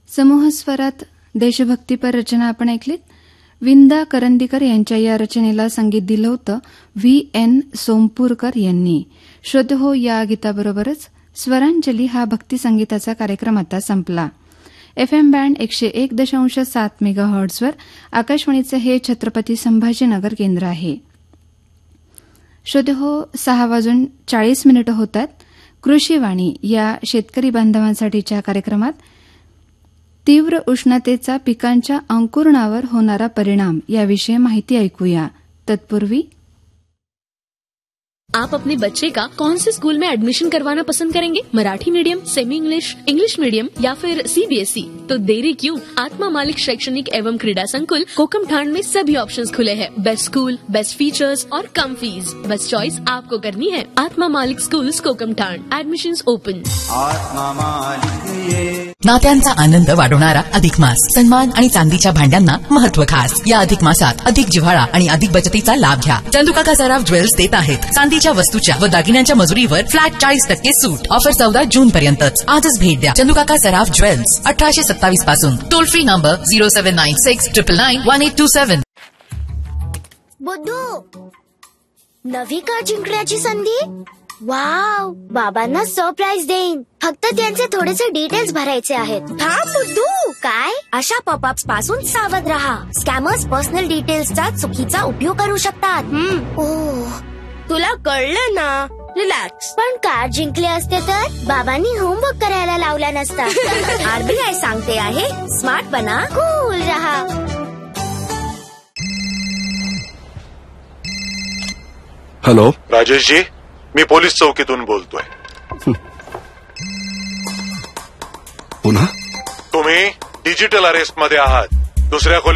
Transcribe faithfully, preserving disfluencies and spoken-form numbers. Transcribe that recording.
समूहस्वरात देशभक्तीपर रचना आपण ऐकलीत. विंदा करंदीकर यांच्या या रचनेला संगीत दिलं होतं व्ही एन सोमपूरकर यांनी. श्रोते हो, या गीताबरोबरच स्वरांजली हा भक्तिसंगीताचा कार्यक्रम आता संपला. एफएम बँड एकशे एक दशांश सात मेगा हर्ट्झवर आकाशवाणीचं हे छत्रपती संभाजीनगर केंद्र आहे. श्रोते हो, सहा वाजून चाळीस मिनिटं होतात. कृषीवाणी या शेतकरी बांधवांसाठीच्या कार्यक्रमात तीव्र उष्णतेचा पिकांच्या अंकुरणावर होणारा परिणाम याविषयी माहिती ऐकूया. तत्पूर्वी आप अपने बच्चे का कौन से स्कूल में एडमिशन करवाना पसंद करेंगे? Marathi medium, semi English, English medium या फिर सीबीएसई? तो देरी क्यों? आत्मा मालिक शैक्षणिक एवं क्रीड़ा संकुल कोकमठाण में सभी ऑप्शंस खुले हैं. बेस्ट स्कूल, बेस्ट फीचर्स और कम फीस. बस चॉइस आपको करनी है. आत्मा मालिक स्कूल्स कोकमठाण. Admissions open. आत्मा मालिक. नात्यांचा आनंद वाढवणारा अधिक मास. सन्मान आणि चांदीच्या भांड्यांना महत्व खास. या अधिक मासात अधिक जिव्हाळा आणि अधिक बचतीचा लाभ घ्या. चंदुकाका सराफ ज्वेल्स देत आहेत चांदीच्या वस्तूच्या व दागिन्यांच्या मजुरीवर फ्लॅट चाळीस टक्के सूट. ऑफर चौदा जून पर्यंतच. आजच भेट द्या चंदुकाका सराफ ज्वेल्स, अठराशे सत्तावीस पासून. Toll free number zero seven nine six triple nine one eight to seven. बुद्धू, नवी कार जिंकण्याची संधी. वाव, बाबांना सरप्राईज देईन. फक्त त्यांचे थोडेसे डिटेल्स भरायचे आहेत. थांब बुद्धू. काय? अशा पॉपअप्स पासून सावध रहा. स्कॅमर्स पर्सनल डिटेल्सचा चुकीचा उपयोग करू शकतात. ओह, तुला कळलं ना. रिलॅक्स. पण कार जिंकले असते तर बाबांनी होमवर्क करायला लावला नसता. आरबीआय सांगते आहे, स्मार्ट बना, कूल रहा. हॅलो राजेशजी, मी पोलीस चौकीतून बोलतोय. पुन्हा तुम्ही डिजिटल अरेस्ट मध्ये आहात. दुसऱ्या